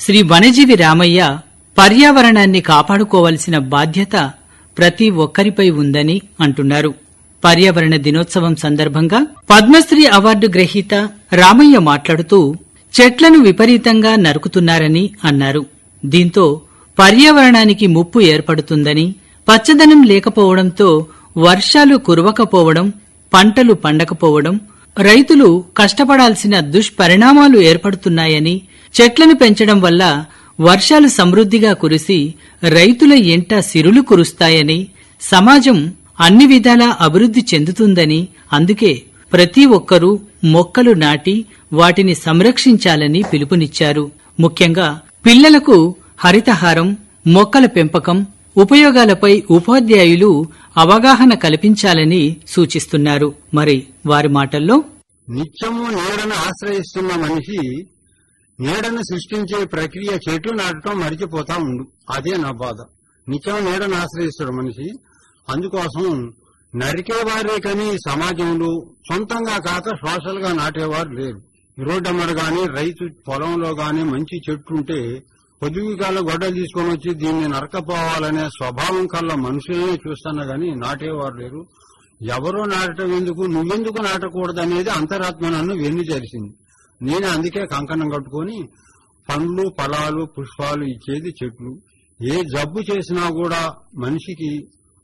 శ్రీ వనజీవి రామయ్య పర్యావరణాన్ని కాపాడుకోవలసిన బాధ్యత ప్రతి ఒక్కరిపై ఉందని అంటున్నారు. పర్యావరణ దినోత్సవం సందర్భంగా పద్మశ్రీ అవార్డు గ్రహీత రామయ్య మాట్లాడుతూ చెట్లను విపరీతంగా నరుకుతున్నారని అన్నారు. దీంతో పర్యావరణానికి ముప్పు ఏర్పడుతుందని, పచ్చదనం లేకపోవడంతో వర్షాలు కురవకపోవడం, పంటలు పండకపోవడం, రైతులు కష్టపడాల్సిన దుష్పరిణామాలు ఏర్పడుతున్నాయని, చెట్లను పెంచడం వల్ల వర్షాలు సమృద్దిగా కురిసి రైతుల ఎంట సిరులు కురుస్తాయని, సమాజం అన్ని విధాలా అభివృద్ది చెందుతుందని, అందుకే ప్రతి ఒక్కరూ మొక్కలు నాటి వాటిని సంరక్షించాలని పిలుపునిచ్చారు. ముఖ్యంగా పిల్లలకు హరితహారం, మొక్కల పెంపకం, ఉపయోగాలపై ఉపాధ్యాయులు అవగాహన కల్పించాలని సూచిస్తున్నారు. మరి వారి మాటల్లో, నిత్యము నీడను ఆశ్రయిస్తున్న మనిషి నీడను సృష్టించే ప్రక్రియ చెట్లు నాటడం మరిచిపోతా ఉండు. అదే నా బాధ. నిత్యం నీడను ఆశ్రయిస్తున్న మనిషి, అందుకోసం నరికేవారే కానీ సమాజంలో సొంతంగా కాక సోషల్ గా నాటేవారు లేరు. రోడ్డమ్మడు గాని రైతు పొలంలో గాని మంచి చెట్లుంటే పొద్దుగాల గొడ్డలు తీసుకొని వచ్చి దీన్ని నరకపోవాలనే స్వభావం కల్లా మనుషులనే చూస్తున్నా గాని నాటేవారు లేరు. ఎవరో నాటడం ఎందుకు, నువ్వెందుకు నాటకూడదనేది అంతరాత్మ నన్ను వెన్ను చేసింది. నేను అందుకే కంకణం కట్టుకుని పండ్లు, ఫలాలు, పుష్పాలు ఇచ్చేది చెట్లు. ఏ జబ్బు చేసినా కూడా మనిషికి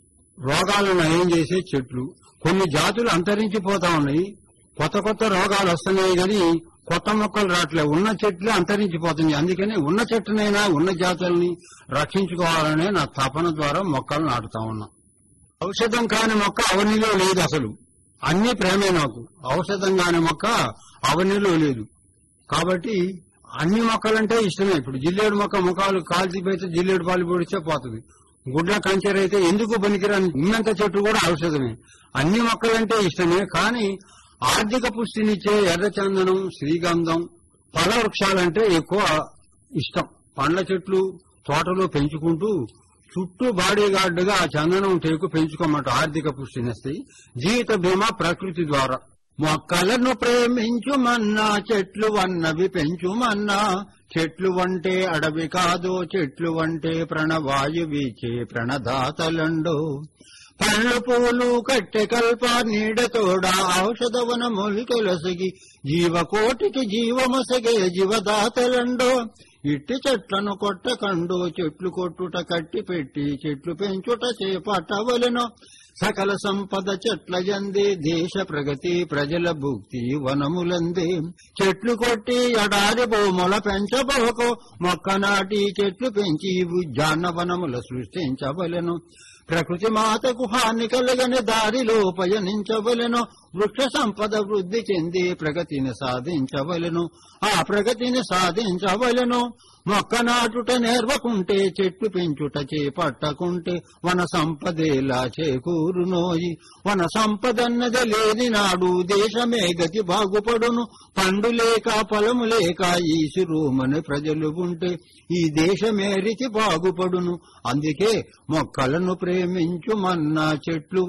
రోగాలను నయం చేసే చెట్లు. కొన్ని జాతులు అంతరించిపోతా ఉన్నాయి, కొత్త కొత్త రోగాలు వస్తున్నాయి కానీ కొత్త మొక్కలు రావట్లేదు. ఉన్న చెట్లు అంతరించిపోతుంది. అందుకని ఉన్న చెట్టునైనా ఉన్న జాతుల్ని రక్షించుకోవాలనే నా తపన ద్వారా మొక్కలు నాటుతా ఉన్నా. ఔషధం కాని మొక్క అవనిలో లేదు. అసలు అన్ని ప్రేమే నాకు. ఔషధం కాని మొక్క అవనిలో లేదు. కాబట్టి అన్ని మొక్కలంటే ఇష్టమే. ఇప్పుడు జిల్లేడు మొక్క ముఖాలు కాల్చిపోతే జిల్లేడు పాలు పొడిచే పోతుంది. గుడ్ల కంచెర అయితే ఎందుకు పనికిరాని ఉన్నంత చెట్టు కూడా ఔషధమే. అన్ని మొక్కలంటే ఇష్టమే. కానీ ఆర్థిక పుష్టినిచ్చే ఎర్రచందనం, శ్రీగంధం, ఫల వృక్షాలంటే ఎక్కువ ఇష్టం. పండ్ల చెట్లు తోటలో పెంచుకుంటూ చుట్టూ బాడీగార్డుగా ఆ చందనం టేకు పెంచుకోమంటూ ఆర్థిక పుష్టినిస్తాయి. జీవిత బీమా ప్రకృతి ద్వారా. మొక్కలను ప్రేమించుమన్నా, చెట్లు వన్నవి పెంచుమన్నా, చెట్లు వంటే అడవి కాదు, చెట్లు వంటే ప్రణవాయువీచే ప్రణదాతలండు. పండ్లు పూలు కట్టె కల్ప నీడతోడా ఔషధవన మొలికెలసగి, జీవకోటికి జీవమసగే జీవదాతలండో. ఇట్టి చెట్లను కొట్టకండు, చెట్లు కొట్టుట కట్టి పెట్టి చెట్లు పెంచుట చేపట్టవలెను. సకల సంపద చెట్ల యందే, దేశ ప్రగతి ప్రజల భుక్తి వనములందే. చెట్లు కొట్టి ఎడారి భూముల పెంచబోకో, మొక్క నాటి చెట్లు పెంచి ఉద్యానవనముల సృష్టించవలెను. ప్రకృతి మాతకు హాని కలగని దారిలో పయనించవలెను. వృక్ష సంపద వృద్ధి చెంది ప్రగతిని సాధించవలెను. ఆ ప్రగతిని సాధించవలెను. మొక్క నాటుట నేర్వకుంటే, చెట్లు పెంచుట చేపట్టకుంటే, వన సంపదేలా చేకూరునోయి. వన సంపదన్నది లేని నాడు దేశమే గతి బాగుపడును. పండు లేక ఫలము లేక ఈసురూమని ప్రజలు ఉంటే ఈ దేశమే రీతి బాగుపడును. అందుకే మొక్కలను ప్రేమించుమన్నా, చెట్లు